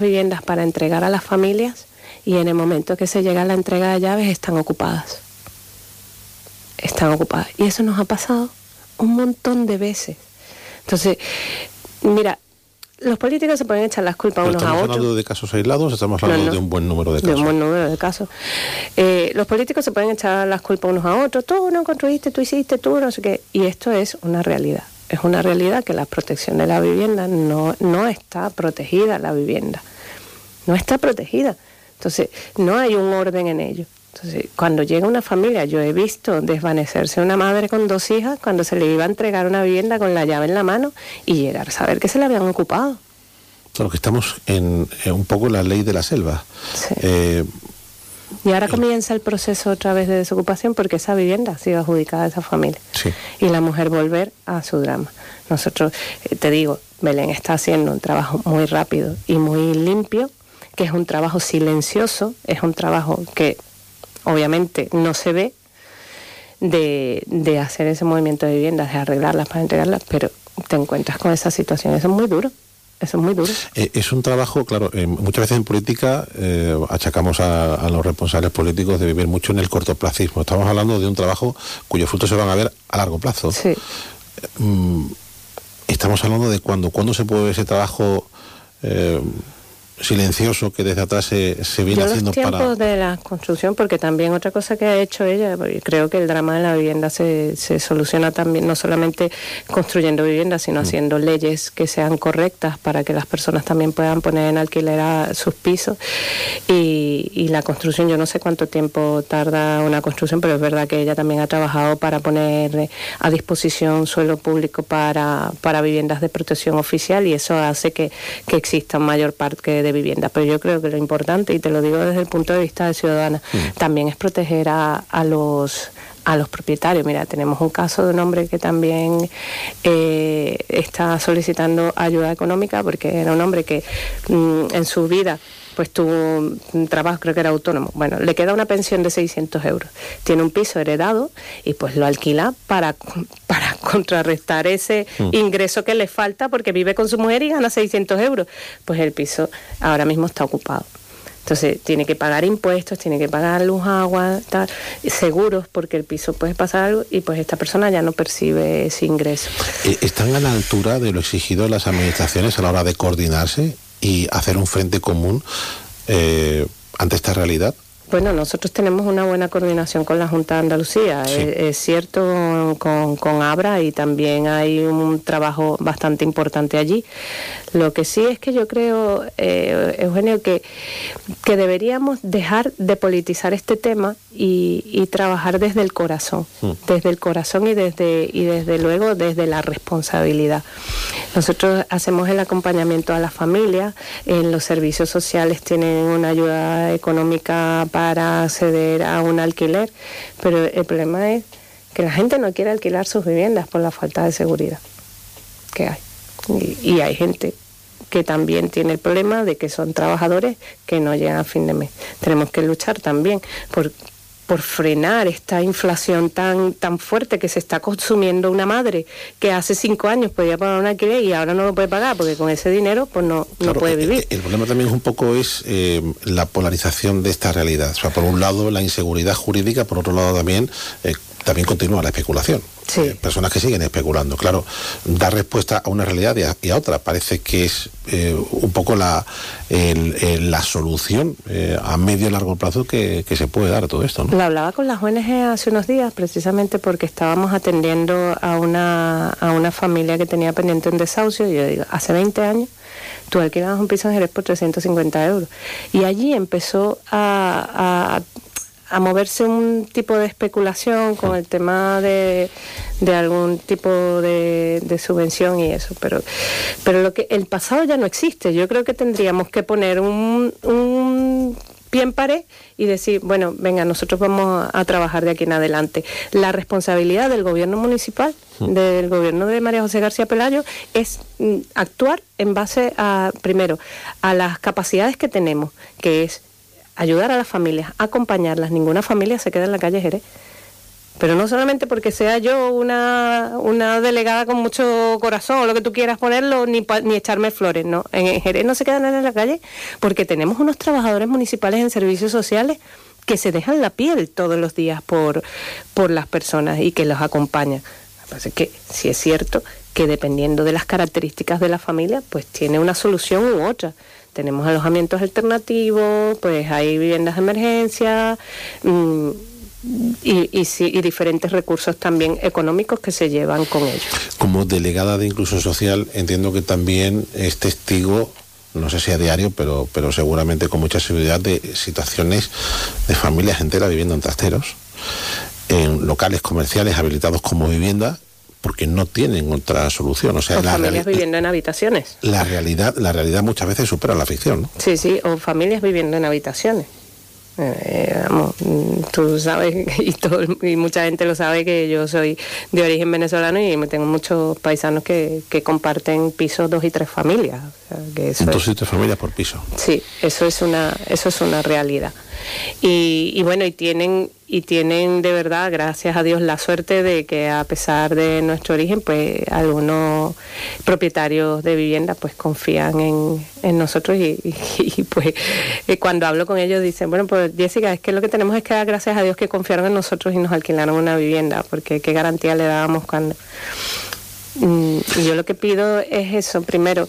viviendas para entregar a las familias y en el momento que se llega a la entrega de llaves están ocupadas. Están ocupadas. Y eso nos ha pasado un montón de veces. Entonces, mira, los políticos se pueden echar las culpas unos a otros. ¿Estamos hablando de casos aislados o estamos hablando de un buen número de casos? De un buen número de casos. Los políticos se pueden echar las culpas unos a otros. Tú no construiste, tú hiciste, tú no sé qué. Y esto es una realidad. Es una realidad que la protección de la vivienda no está protegida, la vivienda. No está protegida. Entonces, no hay un orden en ello. Entonces, cuando llega una familia, yo he visto desvanecerse una madre con 2 hijas cuando se le iba a entregar una vivienda con la llave en la mano y llegar a saber que se la habían ocupado. Claro, que estamos en un poco la ley de la selva. Sí. Y ahora comienza el proceso otra vez de desocupación porque esa vivienda ha sido adjudicada a esa familia. Sí. Y la mujer volver a su drama. Nosotros, te digo, Belén está haciendo un trabajo muy rápido y muy limpio, que es un trabajo silencioso, es un trabajo que obviamente no se ve, de hacer ese movimiento de viviendas, de arreglarlas para entregarlas, pero te encuentras con esa situación. Eso es muy duro. Eso es muy duro. Es un trabajo, claro, muchas veces en política achacamos a los responsables políticos de vivir mucho en el cortoplacismo. Estamos hablando de un trabajo cuyos frutos se van a ver a largo plazo. Sí. Estamos hablando de cuándo se puede ver ese trabajo silencioso que desde atrás se viene haciendo para... Los tiempos de la construcción, porque también otra cosa que ha hecho ella, porque creo que el drama de la vivienda se soluciona también, no solamente construyendo viviendas, sino haciendo leyes que sean correctas para que las personas también puedan poner en alquiler a sus pisos. Y la construcción, yo no sé cuánto tiempo tarda una construcción, pero es verdad que ella también ha trabajado para poner a disposición suelo público para viviendas de protección oficial, y eso hace que exista un mayor parque de vivienda. Pero yo creo que lo importante, y te lo digo desde el punto de vista de ciudadana, también es proteger a los propietarios. Mira, tenemos un caso de un hombre que también está solicitando ayuda económica porque era un hombre que en su vida pues tuvo un trabajo, creo que era autónomo. Bueno, le queda una pensión de 600 euros. Tiene un piso heredado y pues lo alquila para contrarrestar ese ingreso que le falta porque vive con su mujer y gana 600 euros. Pues el piso ahora mismo está ocupado. Entonces tiene que pagar impuestos, tiene que pagar luz, agua, tal, seguros, porque el piso puede pasar algo y pues esta persona ya no percibe ese ingreso. ¿Están a la altura de lo exigido las administraciones a la hora de coordinarse y hacer un frente común ante esta realidad? Bueno, nosotros tenemos una buena coordinación con la Junta de Andalucía, sí. Es cierto, con Abra, y también hay un trabajo bastante importante allí. Lo que sí es que yo creo, Eugenio, que deberíamos dejar de politizar este tema y trabajar desde el corazón, y desde luego desde la responsabilidad. Nosotros hacemos el acompañamiento a las familias, en los servicios sociales tienen una ayuda económica para acceder a un alquiler, pero el problema es que la gente no quiere alquilar sus viviendas por la falta de seguridad que hay. Y hay gente que también tiene el problema de que son trabajadores que no llegan a fin de mes. Tenemos que luchar también por frenar esta inflación tan fuerte que se está consumiendo una madre que hace 5 años podía pagar un alquiler y ahora no lo puede pagar porque con ese dinero pues no puede vivir. El problema también es un poco la polarización de esta realidad. O sea, por un lado la inseguridad jurídica, por otro lado también continúa la especulación. Sí. Personas que siguen especulando. Claro, dar respuesta a una realidad y a otra parece que es un poco la solución a medio y largo plazo que se puede dar a todo esto, ¿no? Lo hablaba con las ONG hace unos días, precisamente porque estábamos atendiendo a una familia que tenía pendiente un desahucio, y yo digo, hace 20 años tú alquilabas un piso en Jerez por 350 euros. Y allí empezó a moverse un tipo de especulación con el tema de algún tipo de subvención y eso, pero el pasado ya no existe. Yo creo que tendríamos que poner un pie en pared y decir, bueno, venga, nosotros vamos a trabajar de aquí en adelante. La responsabilidad del gobierno municipal, del gobierno de María José García Pelayo, es actuar en base primero a las capacidades que tenemos, que es ayudar a las familias, acompañarlas. Ninguna familia se queda en la calle Jerez, pero no solamente porque sea yo una delegada con mucho corazón o lo que tú quieras ponerlo, ni echarme flores, ¿no? En Jerez no se quedan en la calle porque tenemos unos trabajadores municipales en servicios sociales que se dejan la piel todos los días por las personas y que los acompañan. Así que sí es cierto que dependiendo de las características de la familia, pues tiene una solución u otra. Tenemos alojamientos alternativos, pues hay viviendas de emergencia y diferentes recursos también económicos que se llevan con ellos. Como delegada de Inclusión Social, entiendo que también es testigo, no sé si a diario, pero seguramente con mucha seguridad, de situaciones de familias enteras viviendo en trasteros, en locales comerciales habilitados como vivienda, porque no tienen otra solución. O sea, o familias viviendo en habitaciones. La realidad muchas veces supera la ficción, ¿no? Sí, o familias viviendo en habitaciones. Vamos, tú sabes, y mucha gente lo sabe, que yo soy de origen venezolano y tengo muchos paisanos que comparten pisos 2 y 3 familias. O sea, que eso 2 y 3 familias por piso. Sí, eso es una realidad. Y bueno, y tienen de verdad, gracias a Dios, la suerte de que, a pesar de nuestro origen, pues algunos propietarios de vivienda pues confían en nosotros y pues cuando hablo con ellos dicen, bueno, pues Jessica, es que lo que tenemos es que dar gracias a Dios que confiaron en nosotros y nos alquilaron una vivienda, porque qué garantía le dábamos cuando... Y yo lo que pido es eso, primero,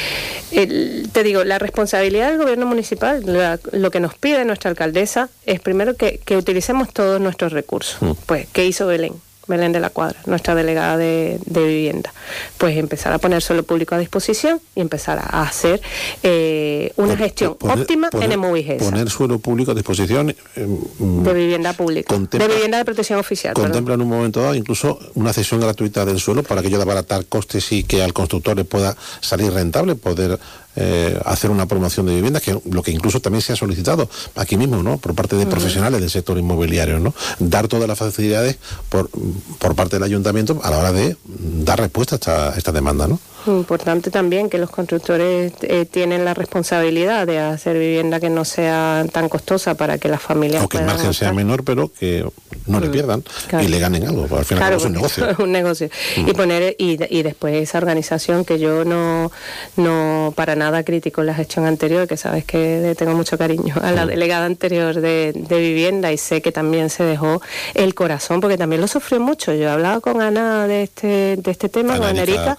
te digo, la responsabilidad del gobierno municipal, lo que nos pide nuestra alcaldesa es primero que utilicemos todos nuestros recursos. Pues, ¿qué hizo Belén de la Cuadra, nuestra delegada de vivienda? Pues empezar a poner suelo público a disposición y empezar a hacer una gestión óptima en MUIGESA. Poner suelo público a disposición de vivienda pública, de vivienda de protección oficial. Contempla en un momento dado incluso una cesión gratuita del suelo para que yo abaratar costes y que al constructor le pueda salir rentable, poder hacer una promoción de viviendas, que lo que incluso también se ha solicitado aquí mismo, ¿no?, por parte de profesionales del sector inmobiliario, ¿no? Dar todas las facilidades por parte del ayuntamiento a la hora de dar respuesta a esta demanda, ¿no? Importante también que los constructores tienen la responsabilidad de hacer vivienda que no sea tan costosa para que las familias o que el margen sea menor, pero que no le pierdan y le ganen algo, al final es un negocio. Es un negocio. Y después esa organización, que yo no para nada critico la gestión anterior, que sabes que le tengo mucho cariño a la delegada anterior de vivienda, y sé que también se dejó el corazón, porque también lo sufrió mucho. Yo he hablado con Ana de este tema, con Erika,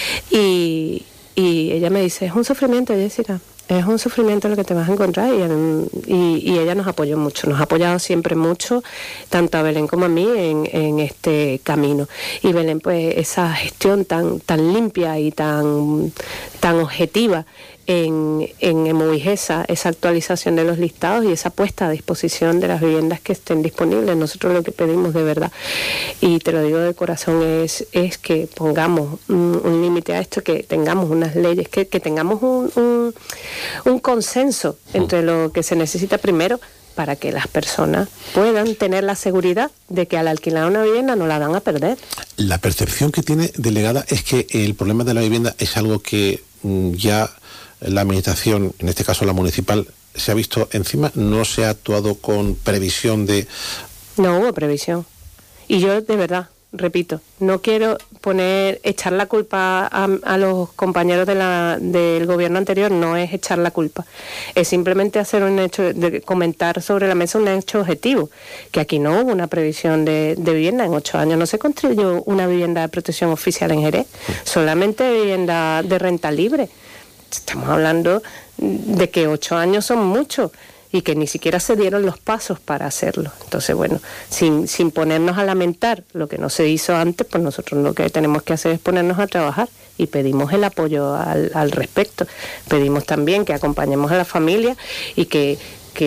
y ella me dice, es un sufrimiento, Jessica, es un sufrimiento lo que te vas a encontrar, y ella nos apoyó mucho, nos ha apoyado siempre mucho, tanto a Belén como a mí, en este camino. Y Belén, pues esa gestión tan limpia y tan objetiva en MUIGESA, esa actualización de los listados y esa puesta a disposición de las viviendas que estén disponibles. Nosotros lo que pedimos de verdad, y te lo digo de corazón, es que pongamos un límite a esto, que tengamos unas leyes, que tengamos un consenso entre lo que se necesita primero, para que las personas puedan tener la seguridad de que al alquilar una vivienda no la van a perder. La percepción que tiene, delegada, es que el problema de la vivienda es algo que ya la administración, en este caso la municipal, se ha visto encima, no se ha actuado con previsión de... No hubo previsión. Y yo, de verdad, repito, no quiero echar la culpa a los compañeros del gobierno anterior, no es echar la culpa, es simplemente hacer un hecho, de comentar sobre la mesa un hecho objetivo, que aquí no hubo una previsión de vivienda. En 8 años no se construyó una vivienda de protección oficial en Jerez, solamente vivienda de renta libre. Estamos hablando de que 8 años son muchos y que ni siquiera se dieron los pasos para hacerlo. Entonces, bueno, sin ponernos a lamentar lo que no se hizo antes, pues nosotros lo que tenemos que hacer es ponernos a trabajar, y pedimos el apoyo al respecto. Pedimos también que acompañemos a la familia y que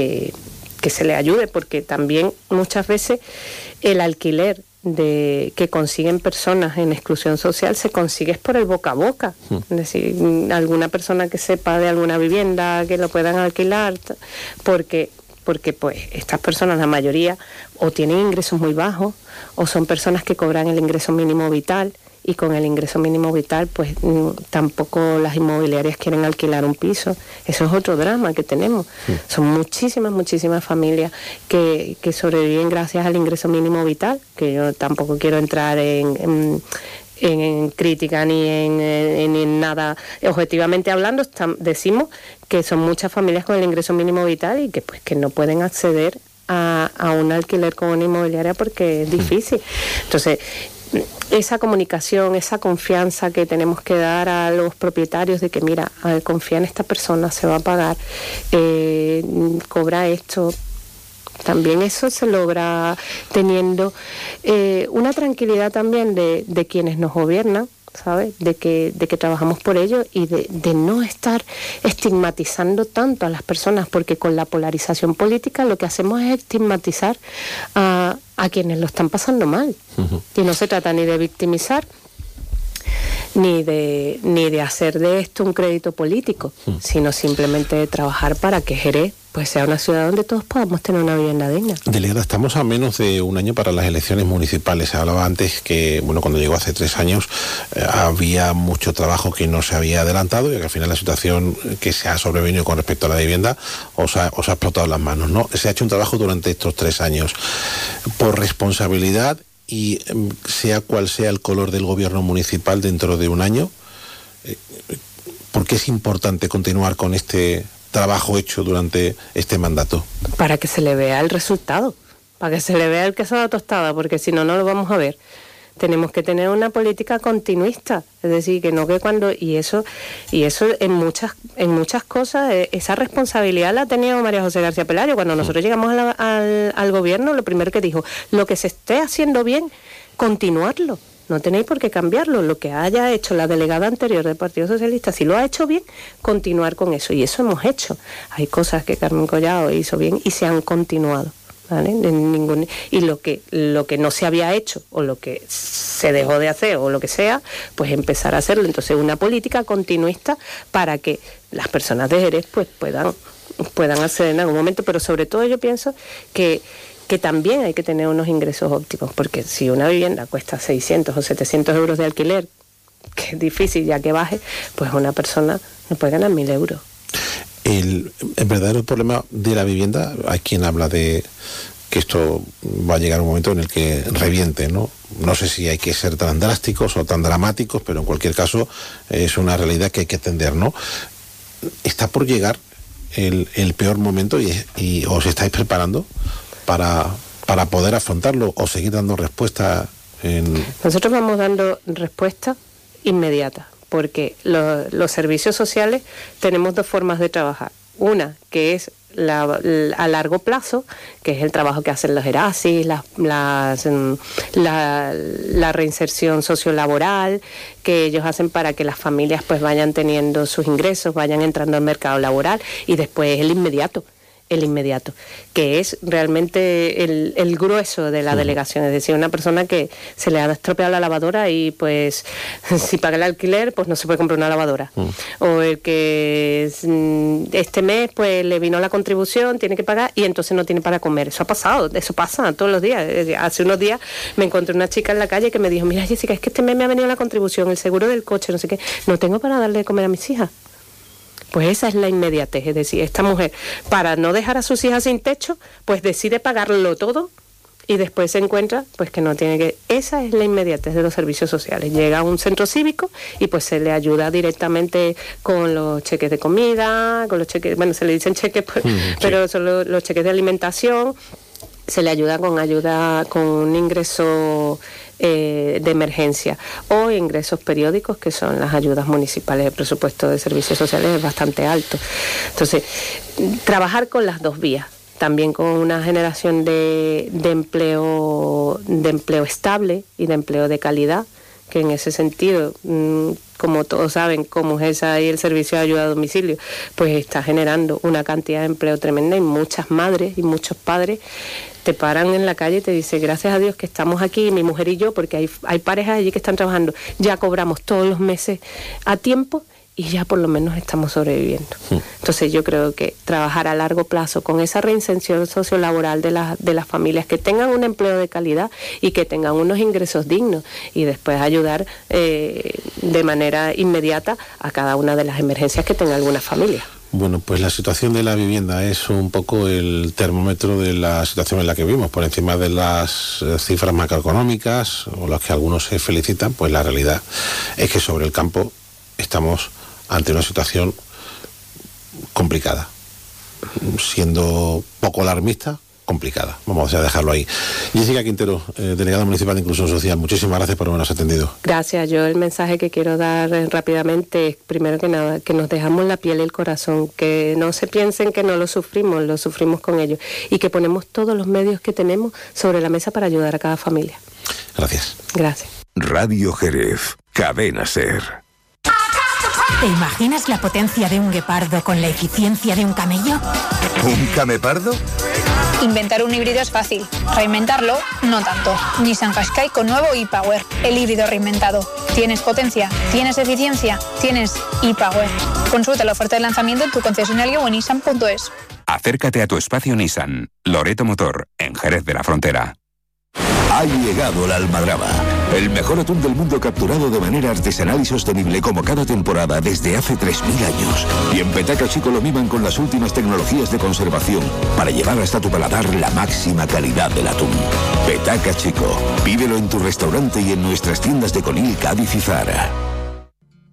se le ayude, porque también muchas veces el alquiler que consiguen personas en exclusión social se consigue es por el boca a boca. Es decir, alguna persona que sepa de alguna vivienda que lo puedan alquilar, porque pues estas personas, la mayoría, o tienen ingresos muy bajos, o son personas que cobran el ingreso mínimo vital y con el ingreso mínimo vital pues tampoco las inmobiliarias quieren alquilar un piso. Eso es otro drama que tenemos. Son muchísimas familias que sobreviven gracias al ingreso mínimo vital, que yo tampoco quiero entrar en crítica ni en nada. Objetivamente hablando, decimos que son muchas familias con el ingreso mínimo vital y que pues que no pueden acceder a un alquiler con una inmobiliaria porque es difícil. Entonces, esa comunicación, esa confianza que tenemos que dar a los propietarios de que mira, confía en esta persona, se va a pagar, cobra esto. También eso se logra teniendo una tranquilidad también de quienes nos gobiernan, ¿sabes? De que trabajamos por ello y de no estar estigmatizando tanto a las personas, porque con la polarización política lo que hacemos es estigmatizar a quienes lo están pasando mal. Y no se trata ni de victimizar ni de hacer de esto un crédito político, sino simplemente de trabajar para que Jerez pues sea una ciudad donde todos podamos tener una vivienda digna. Delegada, estamos a menos de un año para las elecciones municipales. Se hablaba antes que, bueno, cuando llegó hace 3 años había mucho trabajo que no se había adelantado y que al final la situación que se ha sobrevenido con respecto a la vivienda os ha explotado las manos, ¿no? Se ha hecho un trabajo durante estos 3 años. Por responsabilidad y sea cual sea el color del gobierno municipal dentro de un año, ¿por qué es importante continuar con este trabajo hecho durante este mandato? Para que se le vea el resultado, para que se le vea el queso a la tostada, porque si no, no lo vamos a ver. Tenemos que tener una política continuista, es decir, que no que cuando... Y eso en muchas cosas, esa responsabilidad la ha tenido María José García Pelayo. Cuando nosotros llegamos al gobierno, lo primero que dijo, lo que se esté haciendo bien, continuarlo. No tenéis por qué cambiarlo. Lo que haya hecho la delegada anterior del Partido Socialista, si lo ha hecho bien, continuar con eso. Y eso hemos hecho. Hay cosas que Carmen Collado hizo bien y se han continuado, ¿vale? Y lo que no se había hecho o lo que se dejó de hacer o lo que sea, pues empezar a hacerlo. Entonces, una política continuista para que las personas de Jerez pues puedan acceder en algún momento. Pero sobre todo yo pienso que también hay que tener unos ingresos óptimos, porque si una vivienda cuesta 600 o 700 euros de alquiler, que es difícil ya que baje, pues una persona no puede ganar 1.000 euros. El verdadero problema de la vivienda, hay quien habla de que esto va a llegar un momento en el que reviente, ¿no? No sé si hay que ser tan drásticos o tan dramáticos, pero en cualquier caso es una realidad que hay que atender, ¿no? Está por llegar el peor momento y os estáis preparando para poder afrontarlo o seguir dando respuesta Nosotros vamos dando respuesta inmediata, porque los servicios sociales tenemos 2 formas de trabajar. Una, que es a largo plazo, que es el trabajo que hacen los ERASIS, la reinserción sociolaboral, que ellos hacen para que las familias pues vayan teniendo sus ingresos, vayan entrando al mercado laboral, y después el inmediato, que es realmente el grueso de la delegación. Es decir, una persona que se le ha estropeado la lavadora y pues si paga el alquiler pues no se puede comprar una lavadora. O el que este mes pues le vino la contribución, tiene que pagar y entonces no tiene para comer. Eso pasa todos los días. Hace unos días me encontré una chica en la calle que me dijo, mira Jessica, es que este mes me ha venido la contribución, el seguro del coche, no sé qué, no tengo para darle de comer a mis hijas. Pues esa es la inmediatez, es decir, esta mujer, para no dejar a sus hijas sin techo, pues decide pagarlo todo y después se encuentra pues que no tiene que... Esa es la inmediatez de los servicios sociales. Llega a un centro cívico y pues se le ayuda directamente con los cheques de comida, con los cheques, bueno, se le dicen cheques, pues, pero son los cheques de alimentación, se le ayuda con un ingreso de emergencia o ingresos periódicos, que son las ayudas municipales. El presupuesto de servicios sociales es bastante alto. Entonces, trabajar con las 2 vías, también con una generación de empleo estable y de empleo de calidad, que en ese sentido, como todos saben, como es ahí el servicio de ayuda a domicilio, pues está generando una cantidad de empleo tremenda, y muchas madres y muchos padres te paran en la calle y te dicen, gracias a Dios que estamos aquí, mi mujer y yo, porque hay parejas allí que están trabajando, ya cobramos todos los meses a tiempo y ya por lo menos estamos sobreviviendo. Entonces yo creo que trabajar a largo plazo con esa reinserción sociolaboral de las familias, que tengan un empleo de calidad y que tengan unos ingresos dignos, y después ayudar de manera inmediata a cada una de las emergencias que tenga alguna familia. Bueno, pues la situación de la vivienda es un poco el termómetro de la situación en la que vivimos. Por encima de las cifras macroeconómicas, o las que algunos se felicitan, pues la realidad es que sobre el campo estamos ante una situación complicada. Siendo poco alarmista, complicada. Vamos a dejarlo ahí. Jessica Quintero, delegada municipal de Inclusión Social, muchísimas gracias por habernos atendido. Gracias. Yo el mensaje que quiero dar rápidamente es, primero que nada, que nos dejamos la piel y el corazón, que no se piensen que no lo sufrimos con ellos, y que ponemos todos los medios que tenemos sobre la mesa para ayudar a cada familia. Gracias. Gracias. Radio Jerez, Cadena SER. ¿Te imaginas la potencia de un guepardo con la eficiencia de un camello? ¿Un camepardo? Inventar un híbrido es fácil, reinventarlo no tanto. Nissan Qashqai con nuevo e-Power, el híbrido reinventado. ¿Tienes potencia? ¿Tienes eficiencia? ¿Tienes e-Power? Consulta la oferta de lanzamiento en tu concesionario o en nissan.es. Acércate a tu espacio Nissan, Loreto Motor, en Jerez de la Frontera. Ha llegado la almadraba, el mejor atún del mundo capturado de manera artesanal y sostenible como cada temporada desde hace 3.000 años. Y en Petaca Chico lo miman con las últimas tecnologías de conservación para llevar hasta tu paladar la máxima calidad del atún. Petaca Chico, pídelo en tu restaurante y en nuestras tiendas de Conil, Cádiz y Zara.